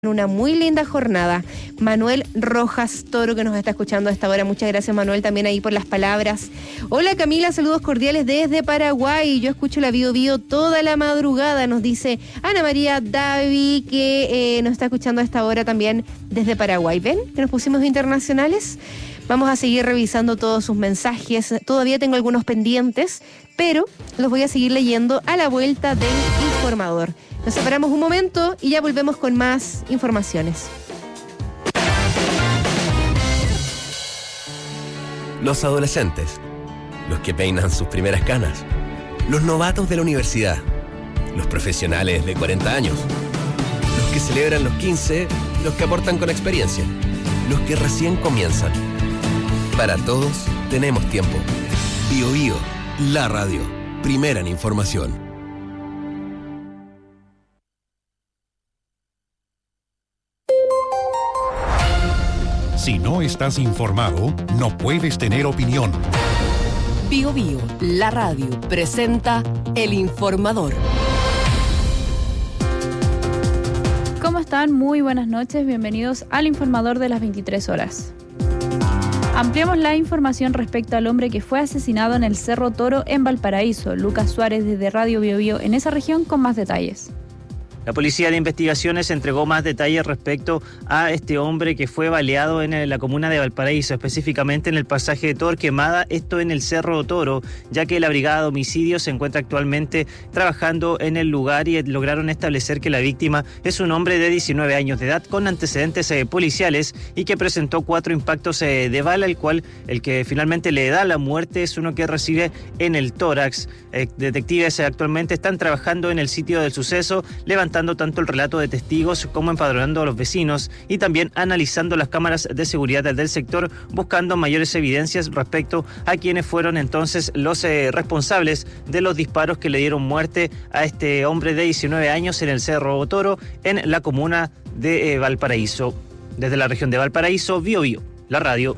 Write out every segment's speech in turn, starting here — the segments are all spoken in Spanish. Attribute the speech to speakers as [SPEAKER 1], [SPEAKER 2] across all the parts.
[SPEAKER 1] Una muy linda jornada. Manuel Rojas Toro, que nos está escuchando a esta hora. Muchas gracias, Manuel, también ahí por las palabras. Hola, Camila, saludos cordiales desde Paraguay. Yo escucho la Bio Bio toda la madrugada, nos dice Ana María Davi, que nos está escuchando a esta hora también desde Paraguay. ¿Ven que nos pusimos internacionales? Vamos a seguir revisando todos sus mensajes. Todavía tengo algunos pendientes, pero los voy a seguir leyendo a la vuelta del informador. Nos separamos un momento y ya volvemos con más informaciones.
[SPEAKER 2] Los adolescentes, los que peinan sus primeras canas, los novatos de la universidad, los profesionales de 40 años, los que celebran los 15, los que aportan con experiencia, los que recién comienzan. Para todos tenemos tiempo. Bio Bio, la radio, primera en información.
[SPEAKER 3] Si no estás informado, no puedes tener opinión.
[SPEAKER 4] Bio Bio, la radio, presenta El Informador.
[SPEAKER 5] ¿Cómo están? Muy buenas noches, bienvenidos al Informador de las 23 horas. Ampliamos la información respecto al hombre que fue asesinado en el Cerro Toro en Valparaíso. Lucas Suárez desde Radio Bio Bio en esa región con más detalles.
[SPEAKER 6] La Policía de Investigaciones entregó más detalles respecto a este hombre que fue baleado en la comuna de Valparaíso, específicamente en el pasaje de Torquemada, esto en el Cerro Toro, ya que la Brigada de Homicidios se encuentra actualmente trabajando en el lugar y lograron establecer que la víctima es un hombre de 19 años de edad con antecedentes policiales y que presentó 4 impactos de bala, el que finalmente le da la muerte es uno que recibe en el tórax. Detectives actualmente están trabajando en el sitio del suceso, levantando tanto el relato de testigos como empadronando a los vecinos y también analizando las cámaras de seguridad del sector, buscando mayores evidencias respecto a quienes fueron entonces los responsables de los disparos que le dieron muerte a este hombre de 19 años en el Cerro Toro, en la comuna de Valparaíso. Desde la región de Valparaíso, Bio Bio, la radio.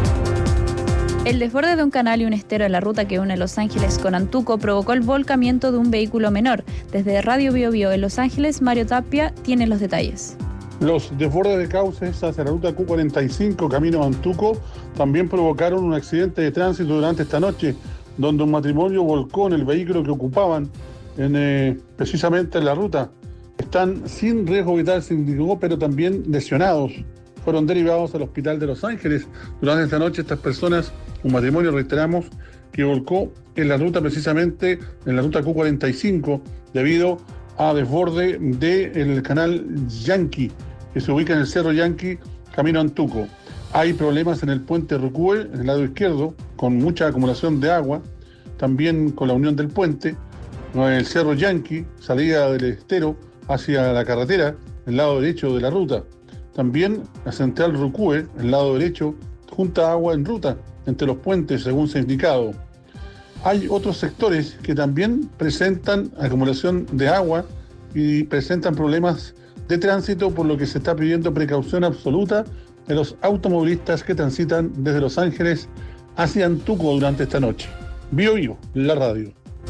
[SPEAKER 5] El desborde de un canal y un estero en la ruta que une Los Ángeles con Antuco provocó el volcamiento de un vehículo menor. Desde Radio Bio Bio en Los Ángeles, Mario Tapia tiene los detalles.
[SPEAKER 7] Los desbordes de cauces hacia la ruta Q45 camino a Antuco también provocaron un accidente de tránsito durante esta noche, donde un matrimonio volcó en el vehículo que ocupaban precisamente en la ruta. Están sin riesgo vital, se indicó, pero también lesionados. Fueron derivados al hospital de Los Ángeles. Durante esta noche estas personas, un matrimonio, reiteramos, que volcó en la ruta, precisamente en la ruta Q45, debido a desborde del canal Yankee, que se ubica en el Cerro Yankee, camino a Antuco. Hay problemas en el puente Rucúe, en el lado izquierdo, con mucha acumulación de agua, también con la unión del puente, en el Cerro Yankee, salida del estero hacia la carretera, el lado derecho de la ruta. También la central Rucúe, el lado derecho, junta agua en ruta entre los puentes, según se ha indicado. Hay otros sectores que también presentan acumulación de agua y presentan problemas de tránsito, por lo que se está pidiendo precaución absoluta de los automovilistas que transitan desde Los Ángeles hacia Antuco durante esta noche. Bio Bio, la radio.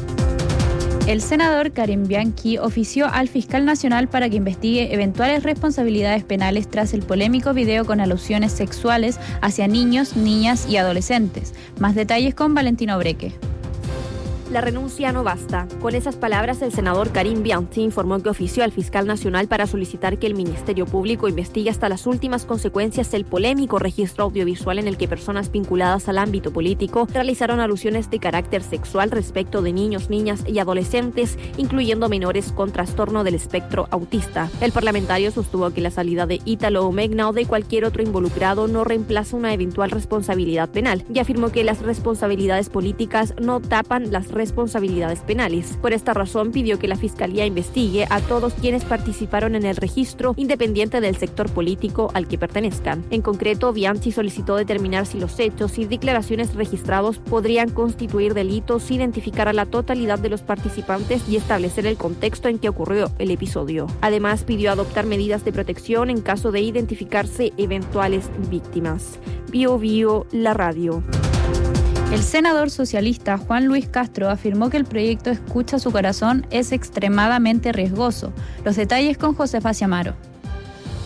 [SPEAKER 5] El senador Karim Bianchi ofició al fiscal nacional para que investigue eventuales responsabilidades penales tras el polémico video con alusiones sexuales hacia niños, niñas y adolescentes. Más detalles con Valentino Breque.
[SPEAKER 8] La renuncia no basta. Con esas palabras, el senador Karim Bianchi informó que ofició al fiscal nacional para solicitar que el Ministerio Público investigue hasta las últimas consecuencias el polémico registro audiovisual en el que personas vinculadas al ámbito político realizaron alusiones de carácter sexual respecto de niños, niñas y adolescentes, incluyendo menores con trastorno del espectro autista. El parlamentario sostuvo que la salida de Ítalo Omegna o de cualquier otro involucrado no reemplaza una eventual responsabilidad penal y afirmó que las responsabilidades políticas no tapan las responsabilidades penales. Por esta razón pidió que la Fiscalía investigue a todos quienes participaron en el registro, independiente del sector político al que pertenezcan. En concreto, Bianchi solicitó determinar si los hechos y declaraciones registrados podrían constituir delitos, identificar a la totalidad de los participantes y establecer el contexto en que ocurrió el episodio. Además, pidió adoptar medidas de protección en caso de identificarse eventuales víctimas. Bio Bio, la radio.
[SPEAKER 5] El senador socialista Juan Luis Castro afirmó que el proyecto Escucha su corazón es extremadamente riesgoso. Los detalles con Josefa Ciamaro.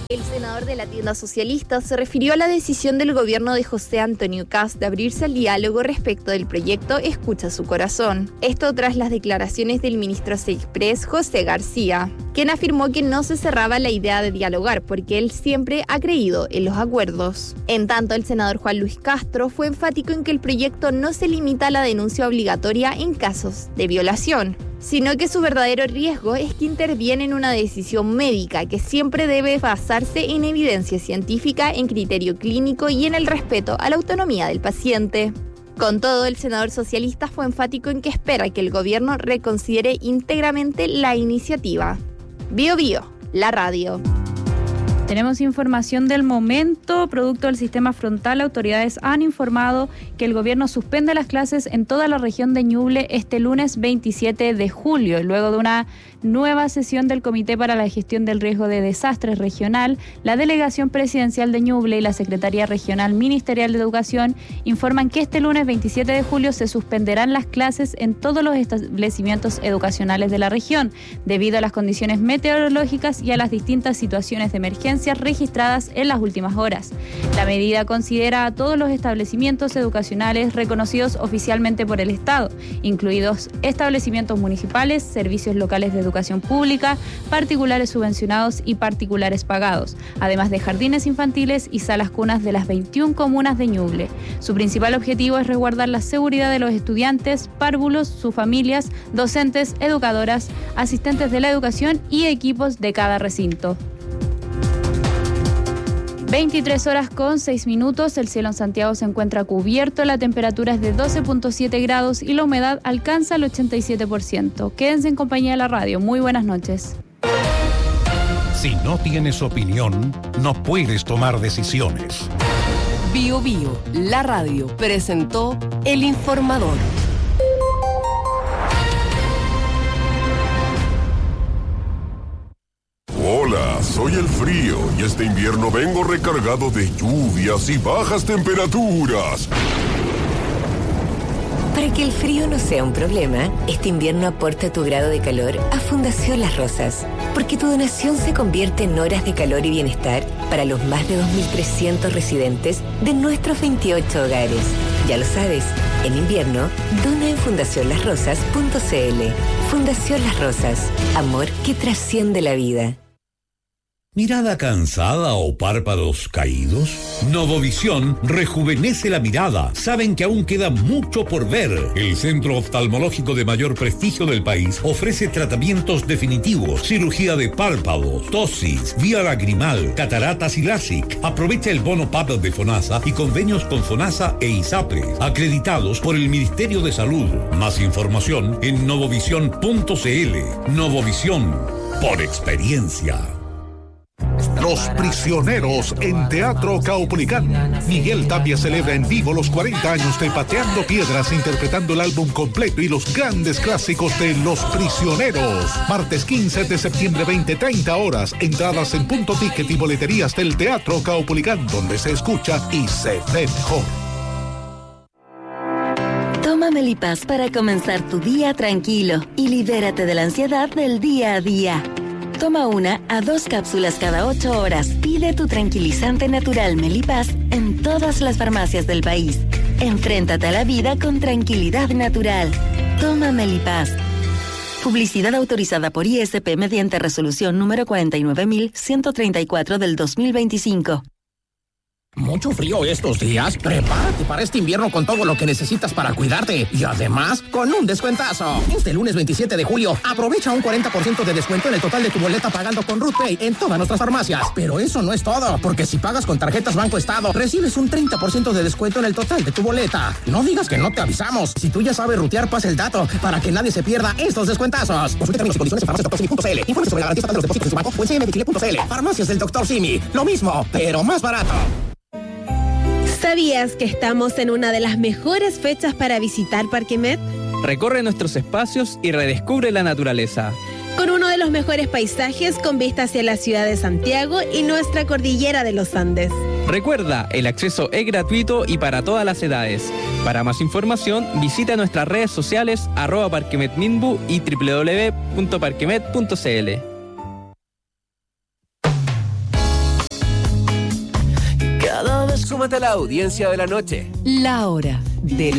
[SPEAKER 9] El senador de la tienda socialista se refirió a la decisión del gobierno de José Antonio Kast de abrirse al diálogo respecto del proyecto Escucha su corazón. Esto tras las declaraciones del ministro Sexpress, José García, quien afirmó que no se cerraba la idea de dialogar porque él siempre ha creído en los acuerdos. En tanto, el senador Juan Luis Castro fue enfático en que el proyecto no se limita a la denuncia obligatoria en casos de violación, sino que su verdadero riesgo es que interviene en una decisión médica que siempre debe basarse en evidencia científica, en criterio clínico y en el respeto a la autonomía del paciente. Con todo, el senador socialista fue enfático en que espera que el gobierno reconsidere íntegramente la iniciativa. Bio Bio, la radio.
[SPEAKER 5] Tenemos información del momento. Producto del sistema frontal, autoridades han informado que el gobierno suspende las clases en toda la región de Ñuble este lunes 27 de julio. Luego de una nueva sesión del Comité para la Gestión del Riesgo de Desastres Regional, la Delegación Presidencial de Ñuble y la Secretaría Regional Ministerial de Educación informan que este lunes 27 de julio se suspenderán las clases en todos los establecimientos educacionales de la región, debido a las condiciones meteorológicas y a las distintas situaciones de emergencia registradas en las últimas horas. La medida considera a todos los establecimientos educacionales reconocidos oficialmente por el Estado, incluidos establecimientos municipales, servicios locales de educación pública, particulares subvencionados y particulares pagados, además de jardines infantiles y salas cunas de las 21 comunas de Ñuble. Su principal objetivo es resguardar la seguridad de los estudiantes, párvulos, sus familias, docentes, educadoras, asistentes de la educación y equipos de cada recinto. 23 horas con 6 minutos, el cielo en Santiago se encuentra cubierto, la temperatura es de 12.7 grados y la humedad alcanza el 87%. Quédense en compañía de la radio. Muy buenas noches.
[SPEAKER 3] Si no tienes opinión, no puedes tomar decisiones.
[SPEAKER 4] Bio Bio, la radio, presentó El Informador.
[SPEAKER 10] Hola, soy el frío y este invierno vengo recargado de lluvias y bajas temperaturas.
[SPEAKER 11] Para que el frío no sea un problema, este invierno aporta tu grado de calor a Fundación Las Rosas, porque tu donación se convierte en horas de calor y bienestar para los más de 2.300 residentes de nuestros 28 hogares. Ya lo sabes, en invierno, dona en fundacionlasrosas.cl. Fundación Las Rosas, amor que trasciende la vida.
[SPEAKER 12] ¿Mirada cansada o párpados caídos? Novovisión rejuvenece la mirada. Saben que aún queda mucho por ver. El centro oftalmológico de mayor prestigio del país ofrece tratamientos definitivos, cirugía de párpados, tosis, vía lagrimal, cataratas y LASIK. Aprovecha el bono PAP de FONASA y convenios con FONASA e ISAPRE, acreditados por el Ministerio de Salud. Más información en novovisión.cl. Novovisión, por experiencia.
[SPEAKER 13] Los Prisioneros en Teatro Caupolicán. Miguel Tapia celebra en vivo los 40 años de Pateando Piedras, interpretando el álbum completo y los grandes clásicos de Los Prisioneros. Martes 15 de septiembre, 20:30 horas. Entradas en Punto Ticket y boleterías del Teatro Caupolicán, donde se escucha y se ve mejor.
[SPEAKER 14] Toma Melipaz para comenzar tu día tranquilo y libérate de la ansiedad del día a día. Toma 1 a 2 cápsulas cada 8 horas. Pide tu tranquilizante natural Melipaz en todas las farmacias del país. Enfréntate a la vida con tranquilidad natural. Toma Melipaz. Publicidad autorizada por ISP mediante resolución número 49.134 del 2025.
[SPEAKER 15] ¿Mucho frío estos días? Prepárate para este invierno con todo lo que necesitas para cuidarte. Y además, con un descuentazo. Este lunes 27 de julio, aprovecha un 40% de descuento en el total de tu boleta pagando con RootPay en todas nuestras farmacias. Pero eso no es todo, porque si pagas con tarjetas Banco Estado, recibes un 30% de descuento en el total de tu boleta. No digas que no te avisamos. Si tú ya sabes rutear, pasa el dato para que nadie se pierda estos descuentazos. Consulta términos y condiciones en farmaciasdoctorsimi.cl. Informe sobre la garantía estatal de los depósitos de su banco o en cmdchile.cl. Farmacias del Dr. Simi. Lo mismo, pero más barato.
[SPEAKER 16] ¿Sabías que estamos en una de las mejores fechas para visitar Parque Met?
[SPEAKER 17] Recorre nuestros espacios y redescubre la naturaleza.
[SPEAKER 16] Con uno de los mejores paisajes con vista hacia la ciudad de Santiago y nuestra cordillera de los Andes.
[SPEAKER 17] Recuerda, el acceso es gratuito y para todas las edades. Para más información, visita nuestras redes sociales @parquemetminbu y www.parquemet.cl.
[SPEAKER 2] Súmate a la audiencia de la noche.
[SPEAKER 4] La hora de